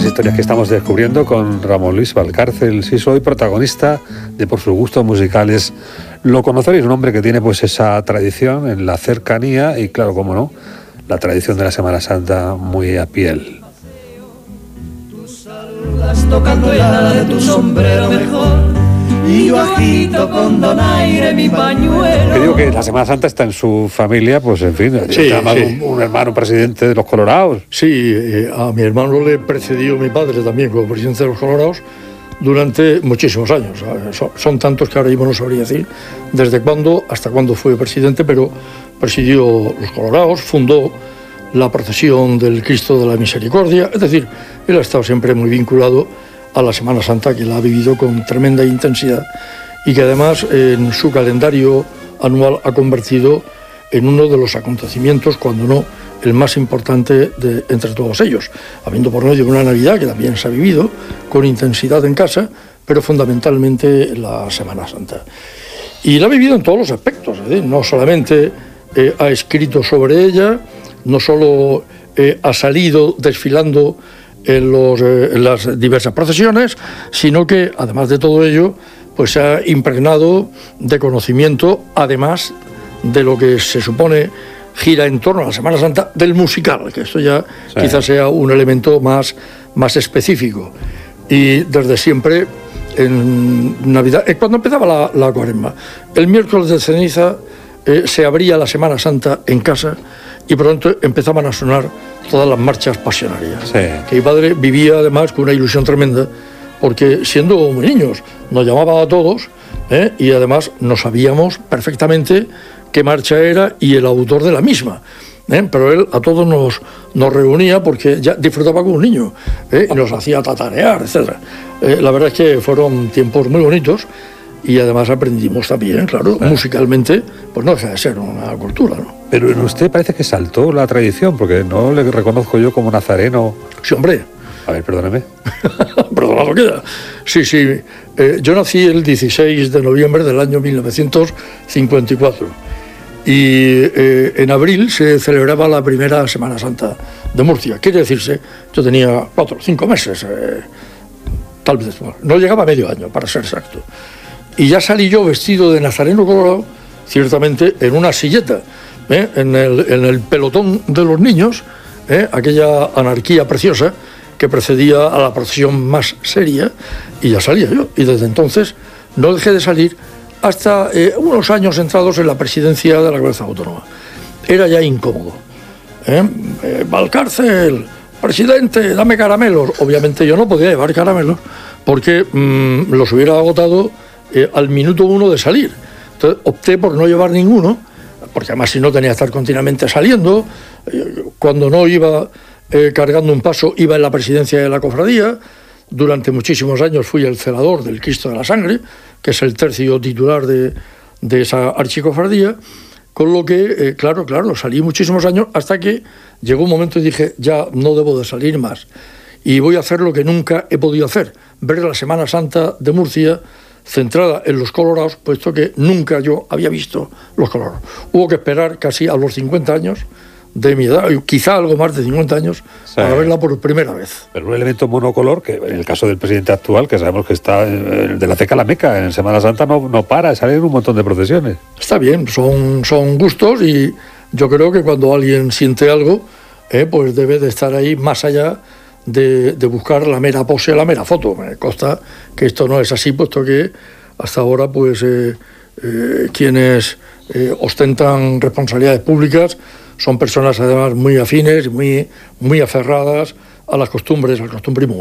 historias que estamos descubriendo con Ramón Luis Valcárcel. Sí, soy protagonista de Por sus gustos musicales. Lo conoceréis, un hombre que tiene pues esa tradición en la cercanía y, claro, cómo no, la tradición de la Semana Santa muy a piel. Tú saludas tocando el ala de tu sombrero mejor y yo agito con donaire mi pañuelo. Que digo que la Semana Santa está en su familia, pues en fin, sí, además sí. Un hermano presidente de los Colorados. Sí, a mi hermano le precedió mi padre también como presidente de los Colorados durante muchísimos años. Son tantos que ahora mismo no sabría decir desde cuándo hasta cuándo fue presidente, pero presidió los Colorados, fundó la procesión del Cristo de la Misericordia. Es decir, él ha estado siempre muy vinculado a la Semana Santa, que la ha vivido con tremenda intensidad y que además en su calendario anual ha convertido en uno de los acontecimientos, cuando no el más importante entre todos ellos, habiendo por medio una Navidad que también se ha vivido con intensidad en casa, pero fundamentalmente la Semana Santa. Y la ha vivido en todos los aspectos, no solamente ha escrito sobre ella, no solo ha salido desfilando en las diversas procesiones, sino que además de todo ello pues se ha impregnado de conocimiento, además de lo que se supone gira en torno a la Semana Santa, del musical, que esto ya sí, quizás sea un elemento más específico. Y desde siempre en Navidad, cuando empezaba la Cuaresma, el miércoles de ceniza se abría la Semana Santa en casa y pronto empezaban a sonar todas las marchas pasionarias. Sí. Que mi padre vivía además con una ilusión tremenda, porque siendo muy niños nos llamaba a todos y además no sabíamos perfectamente qué marcha era y el autor de la misma. Pero él a todos nos reunía porque ya disfrutaba como un niño y nos hacía tatarear, etc. La verdad es que fueron tiempos muy bonitos. Y además aprendimos también, claro, musicalmente, pues no deja de ser una cultura, ¿no? Pero en usted parece que saltó la tradición, porque no le reconozco yo como nazareno. Sí, hombre. A ver, perdóneme. Perdonado queda. Sí. Yo nací el 16 de noviembre del año 1954. Y en abril se celebraba la primera Semana Santa de Murcia. Quiere decirse, yo tenía 4 o 5 meses, tal vez, no llegaba a medio año, para ser exacto. Y ya salí yo vestido de nazareno colorado, ciertamente en una silleta, en el pelotón de los niños, aquella anarquía preciosa que precedía a la procesión más seria, y ya salía yo. Y desde entonces no dejé de salir hasta unos años entrados en la presidencia de la Comunidad Autónoma. Era ya incómodo. Valcárcel, presidente, dame caramelos. Obviamente yo no podía llevar caramelos porque los hubiera agotado al minuto 1 de salir. Entonces opté por no llevar ninguno, porque además si no tenía que estar continuamente saliendo. Cuando no iba cargando un paso, iba en la presidencia de la cofradía. Durante muchísimos años fui el celador del Cristo de la Sangre, que es el tercio titular de esa archicofradía, con lo que, claro, salí muchísimos años hasta que llegó un momento y dije, ya no debo de salir más. Y voy a hacer lo que nunca he podido hacer, ver la Semana Santa de Murcia centrada en los Colorados, puesto que nunca yo había visto los Colorados. Hubo que esperar casi a los 50 años de mi edad, quizá algo más de 50 años, sí, para verla por primera vez. Pero un elemento monocolor, que en el caso del presidente actual, que sabemos que está de la Ceca a la Meca, en Semana Santa no para, salen un montón de procesiones. Está bien, son gustos, y yo creo que cuando alguien siente algo, pues debe de estar ahí más allá de buscar la mera pose, la mera foto. Me consta que esto no es así, puesto que hasta ahora pues quienes ostentan responsabilidades públicas son personas además muy afines, muy aferradas a las costumbres, al costumbrismo.